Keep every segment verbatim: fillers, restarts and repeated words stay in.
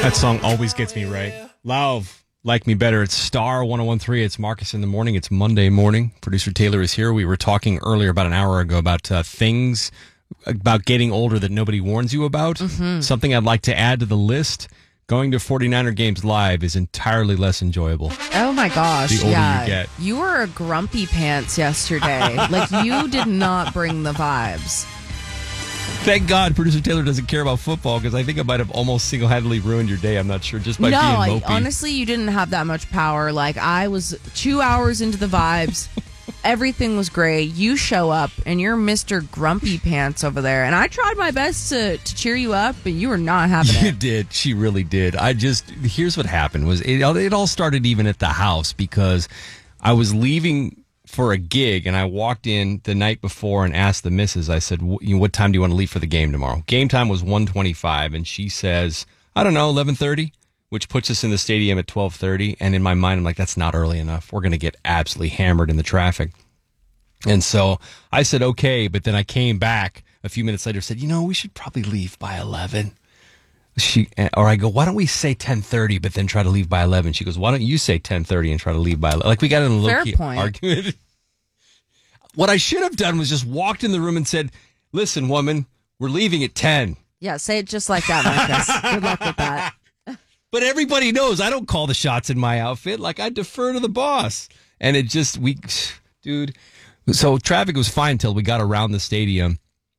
That song always gets me right. Lauv, Like Me Better. It's Star one oh one three. It's Marcus in the morning. It's Monday morning. Producer Taylor is here. We were talking earlier, about an hour ago, about uh, things about getting older that nobody warns you about. Mm-hmm. Something I'd like to add to the list. Going to forty-niner games live is entirely less enjoyable. Oh my gosh. The older yeah. you get. You were a grumpy pants yesterday. Like, you did not bring the vibes. Thank God producer Taylor doesn't care about football, because I think I might have almost single-handedly ruined your day. I'm not sure, just by no, being mopey. I, honestly, you didn't have that much power. Like, I was two hours into the vibes. Everything was great. You show up, and you're Mister Grumpy Pants over there. And I tried my best to, to cheer you up, but you were not having it. You did. She really did. I just, here's what happened. Was it, it all started even at the house, because I was leaving for a gig, and I walked in the night before and asked the missus, I said, what time do you want to leave for the game tomorrow? Game time was one twenty-five, and she says, I don't know, eleven thirty, which puts us in the stadium at twelve thirty. And in my mind, I'm like, that's not early enough. We're going to get absolutely hammered in the traffic. And so I said, okay, but then I came back a few minutes later, said, you know, we should probably leave by eleven. She, or I go, why don't we say ten thirty, but then try to leave by eleven? She goes, why don't you say ten thirty and try to leave by eleven? Like, we got in a low-key argument. What I should have done was just walked in the room and said, listen, woman, we're leaving at ten. Yeah, say it just like that, Marcus. Good luck with that. But everybody knows I don't call the shots in my outfit. Like, I defer to the boss. And it just, we, dude. So traffic was fine until we got around the stadium.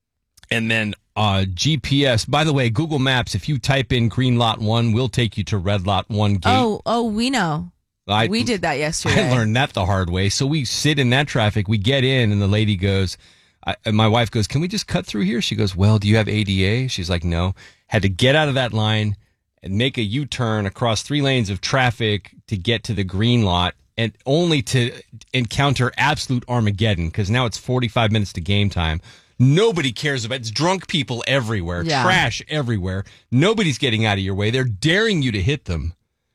And then uh, G P S, by the way, Google Maps, if you type in green lot one, will take you to red lot one gate. Oh, oh, we know. I, we did that yesterday. I learned that the hard way. So we sit in that traffic. We get in, and the lady goes, I, and my wife goes, can we just cut through here? She goes, well, do you have A D A? She's like, no. Had to get out of that line and make a U-turn across three lanes of traffic to get to the green lot, and only to encounter absolute Armageddon, because now it's forty-five minutes to game time. Nobody cares about it. It's drunk people everywhere, yeah. Trash everywhere. Nobody's getting out of your way. They're daring you to hit them.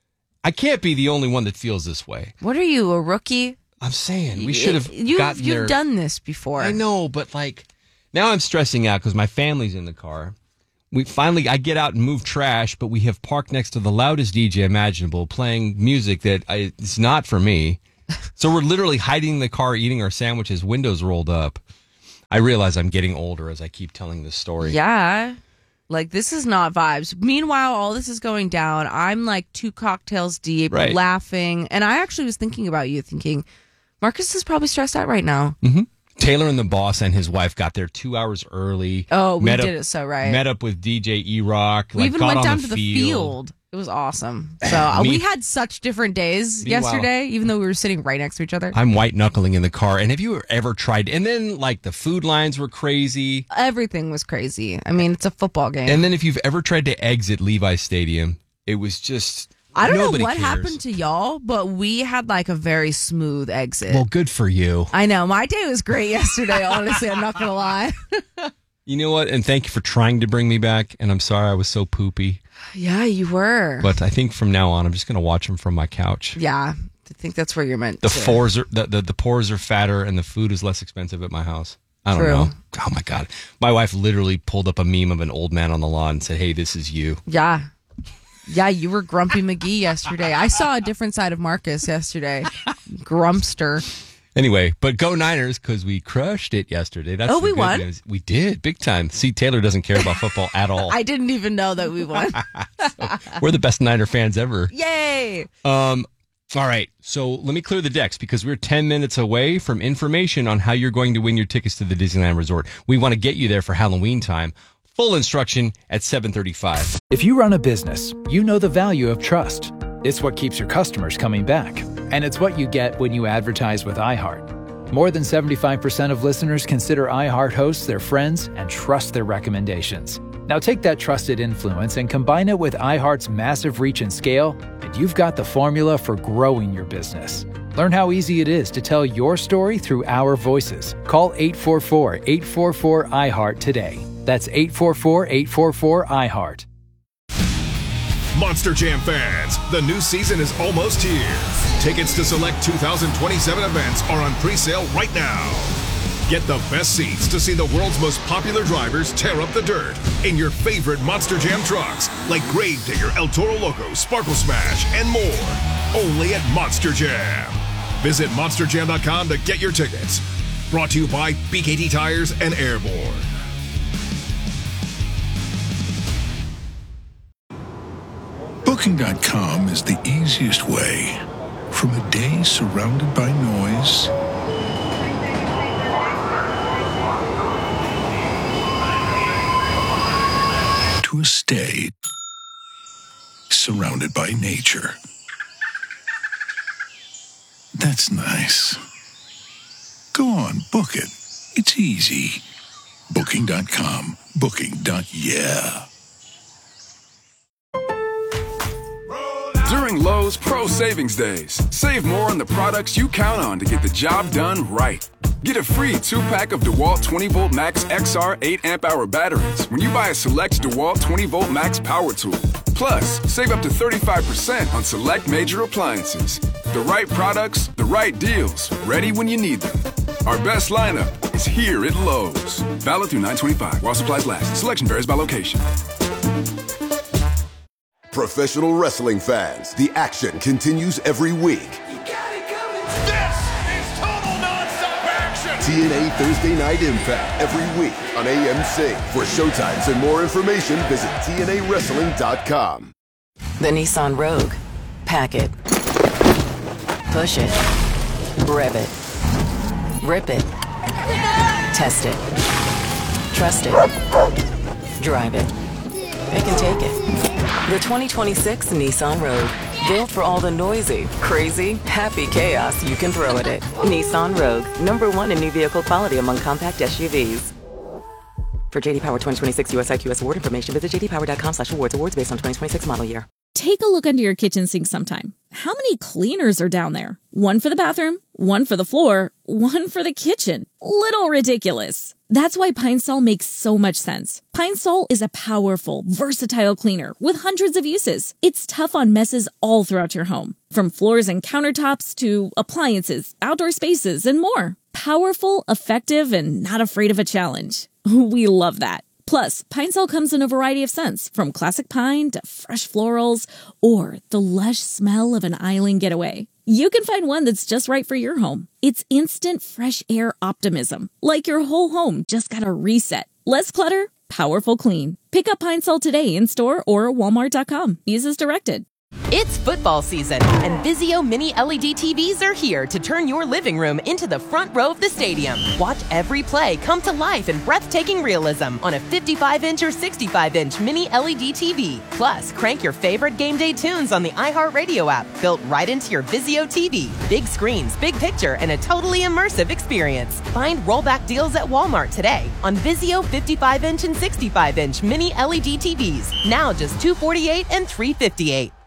I can't be the only one that feels this way. What are you, a rookie? I'm saying we should have you've, gotten You've there. done this before. I know, but like now I'm stressing out because my family's in the car. We finally, I get out and move trash, but we have parked next to the loudest D J imaginable, playing music that I, it's not for me. So we're literally hiding in the car, eating our sandwiches, windows rolled up. I realize I'm getting older as I keep telling this story. Yeah. Like, this is not vibes. Meanwhile, all this is going down. I'm like two cocktails deep, right, laughing. And I actually was thinking about you, thinking, Marcus is probably stressed out right now. Mm-hmm. Taylor and the boss and his wife got there two hours early. Oh, we did up, it so right. Met up with D J E-Rock. We like, even got went on down the to the field. field. It was awesome. So uh, we had such different days Meanwhile, yesterday, even though we were sitting right next to each other. I'm white knuckling in the car. And have you ever tried? And then, like, the food lines were crazy. Everything was crazy. I mean, it's a football game. And then if you've ever tried to exit Levi's Stadium, it was just. I don't know what cares. happened to y'all, but we had like a very smooth exit. Well, good for you. I know. My day was great yesterday, honestly. I'm not going to lie. You know what? And thank you for trying to bring me back. And I'm sorry I was so poopy. Yeah, you were. But I think from now on, I'm just going to watch them from my couch. Yeah, I think that's where you're meant the to. Fours are, the, the, the pores are fatter and the food is less expensive at my house. I don't True. know. Oh, my God. My wife literally pulled up a meme of an old man on the lawn and said, hey, this is you. Yeah. Yeah, you were Grumpy McGee yesterday. I saw a different side of Marcus yesterday. Grumpster. Anyway, but go Niners, because we crushed it yesterday. That's oh, the we good won? news. We did, big time. See, Taylor doesn't care about football at all. I didn't even know that we won. So, we're the best Niner fans ever. Yay! Um. All right, so let me clear the decks, because we're ten minutes away from information on how you're going to win your tickets to the Disneyland Resort. We want to get you there for Halloween time. Full instruction at seven thirty-five. If you run a business, you know the value of trust. It's what keeps your customers coming back. And it's what you get when you advertise with iHeart. More than seventy-five percent of listeners consider iHeart hosts their friends and trust their recommendations. Now take that trusted influence and combine it with iHeart's massive reach and scale, and you've got the formula for growing your business. Learn how easy it is to tell your story through our voices. Call eight four four, eight four four, iHeart today. That's eight four four, eight four four, iHeart. Monster Jam fans, the new season is almost here. Tickets to select two thousand twenty-seven events are on pre-sale right now. Get the best seats to see the world's most popular drivers tear up the dirt in your favorite Monster Jam trucks, like Gravedigger, El Toro Loco, Sparkle Smash, and more. Only at Monster Jam. Visit monster jam dot com to get your tickets. Brought to you by B K T Tires and Airborne. Booking dot com is the easiest way from a day surrounded by noise to a stay surrounded by nature. That's nice. Go on, book it. It's easy. Booking dot com. Booking. Yeah. During Lowe's Pro Savings Days, save more on the products you count on to get the job done right. Get a free two-pack of DeWalt twenty volt Max X R eight amp hour batteries when you buy a select DeWalt twenty volt Max power tool. Plus, save up to thirty-five percent on select major appliances. The right products, the right deals, ready when you need them. Our best lineup is here at Lowe's. Valid through nine twenty-five while supplies last. Selection varies by location. Professional wrestling fans, the action continues every week. You got it coming. This is total nonstop action. T N A Thursday Night Impact every week on A M C. For showtimes and more information, visit T N A wrestling dot com. The Nissan Rogue. Pack it. Push it. Rev it. Rip it. Test it. Trust it. Drive it. It can take it. The twenty twenty-six Nissan Rogue. Built for all the noisy, crazy, happy chaos you can throw at it. Nissan Rogue. Number one in new vehicle quality among compact S U Vs. For J D Power twenty twenty-six U S I Q S award information, visit j d power dot com slash awards. Awards based on twenty twenty-six model year. Take a look under your kitchen sink sometime. How many cleaners are down there? One for the bathroom, one for the floor, one for the kitchen. Little ridiculous. That's why Pine Sol makes so much sense. Pine Sol is a powerful, versatile cleaner with hundreds of uses. It's tough on messes all throughout your home, from floors and countertops to appliances, outdoor spaces, and more. Powerful, effective, and not afraid of a challenge. We love that. Plus, Pine Sol comes in a variety of scents, from classic pine to fresh florals, or the lush smell of an island getaway. You can find one that's just right for your home. It's instant fresh air optimism, like your whole home just got a reset. Less clutter, powerful clean. Pick up Pine Sol today in store or walmart dot com. Use as directed. It's football season, and Vizio Mini L E D T Vs are here to turn your living room into the front row of the stadium. Watch every play come to life in breathtaking realism on a fifty-five inch or sixty-five inch Mini L E D T V. Plus, crank your favorite game day tunes on the iHeartRadio app, built right into your Vizio T V. Big screens, big picture, and a totally immersive experience. Find rollback deals at Walmart today on Vizio fifty-five inch and sixty-five inch Mini L E D T Vs. Now just two hundred forty-eight dollars and three hundred fifty-eight dollars.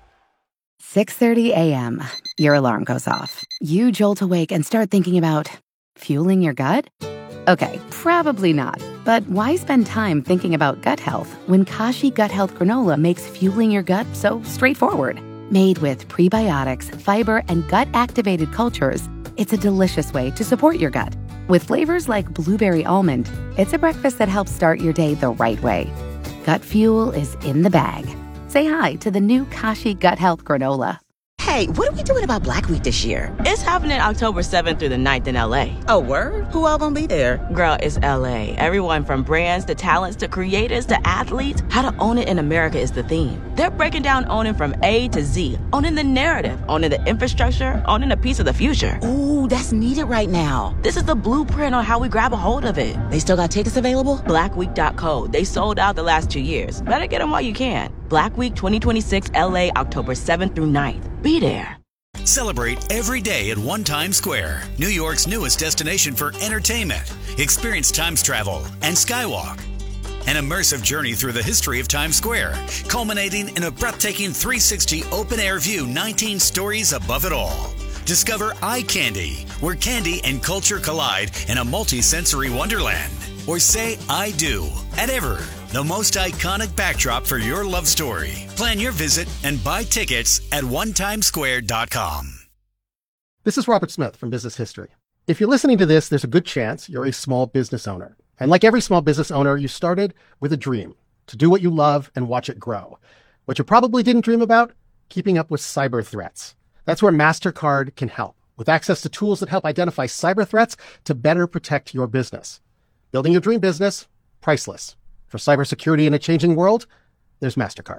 six thirty a.m. Your alarm goes off. You jolt awake and start thinking about fueling your gut? Okay, probably not. But why spend time thinking about gut health when Kashi Gut Health Granola makes fueling your gut so straightforward? Made with prebiotics, fiber, and gut-activated cultures, it's a delicious way to support your gut. With flavors like blueberry almond, it's a breakfast that helps start your day the right way. Gut fuel is in the bag. Say hi to the new Kashi Gut Health Granola. Hey, what are we doing about Black Week this year? It's happening October seventh through the ninth in L A. Oh, word? Who all gonna be there? Girl, it's L A. Everyone from brands to talents to creators to athletes. How to own it in America is the theme. They're breaking down owning from A to Z. Owning the narrative, owning the infrastructure, owning a piece of the future. Ooh, that's needed right now. This is the blueprint on how we grab a hold of it. They still got tickets available? black week dot co. They sold out the last two years. Better get them while you can. Black Week twenty twenty-six L A, October seventh through ninth. Be there. Celebrate every day at One Times Square, New York's newest destination for entertainment. Experience Times Travel and Skywalk. An immersive journey through the history of Times Square, culminating in a breathtaking three sixty open-air view, nineteen stories above it all. Discover Eye Candy, where candy and culture collide in a multi-sensory wonderland. Or say I do at Ever, the most iconic backdrop for your love story. Plan your visit and buy tickets at one times square dot com. This is Robert Smith from Business History. If you're listening to this, there's a good chance you're a small business owner. And like every small business owner, you started with a dream to do what you love and watch it grow. What you probably didn't dream about, keeping up with cyber threats. That's where MasterCard can help, with access to tools that help identify cyber threats to better protect your business. Building your dream business, priceless. For cybersecurity in a changing world, there's MasterCard.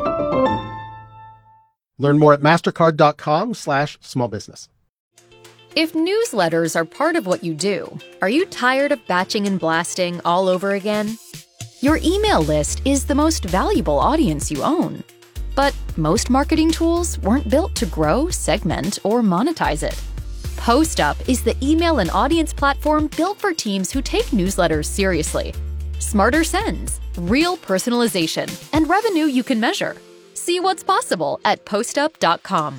Learn more at mastercard.com slash small business. If newsletters are part of what you do, are you tired of batching and blasting all over again? Your email list is the most valuable audience you own. But most marketing tools weren't built to grow, segment, or monetize it. PostUp is the email and audience platform built for teams who take newsletters seriously. Smarter sends, real personalization, and revenue you can measure. See what's possible at postup dot com.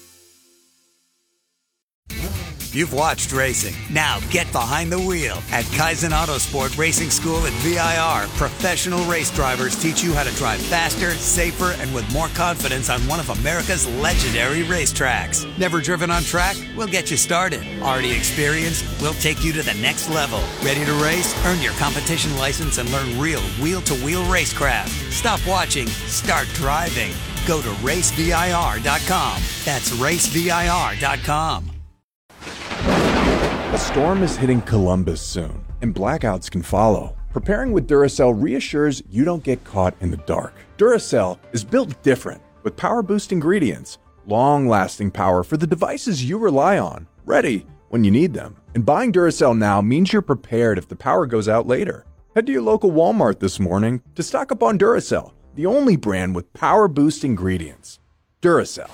You've watched racing. Now get behind the wheel at Kaizen Autosport Racing School at V I R. Professional race drivers teach you how to drive faster, safer, and with more confidence on one of America's legendary racetracks. Never driven on track? We'll get you started. Already experienced? We'll take you to the next level. Ready to race? Earn your competition license and learn real wheel-to-wheel racecraft. Stop watching. Start driving. Go to race V I R dot com. That's race V I R dot com. A storm is hitting Columbus soon, and blackouts can follow. Preparing with Duracell reassures you don't get caught in the dark. Duracell is built different, with power-boost ingredients, long-lasting power for the devices you rely on, ready when you need them. And buying Duracell now means you're prepared if the power goes out later. Head to your local Walmart this morning to stock up on Duracell, the only brand with power-boost ingredients. Duracell.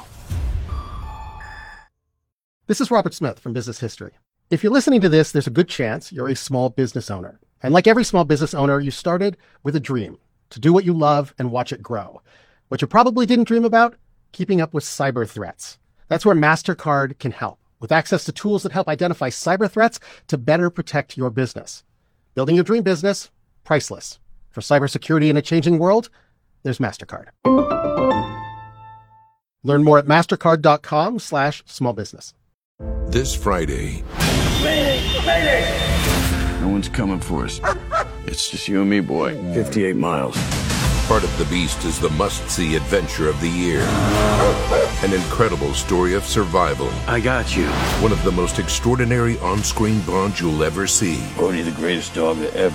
This is Robert Smith from Business History. If you're listening to this, there's a good chance you're a small business owner. And like every small business owner, you started with a dream to do what you love and watch it grow. What you probably didn't dream about, keeping up with cyber threats. That's where MasterCard can help, with access to tools that help identify cyber threats to better protect your business. Building your dream business, priceless. For cybersecurity in a changing world, there's MasterCard. Learn more at mastercard.com slash small business. This Friday, no one's coming for us. It's just you and me, boy. fifty-eight miles. Part of the Beast is the must-see adventure of the year. An incredible story of survival. I got you. One of the most extraordinary on-screen bonds you'll ever see. Bodie, the greatest dog that ever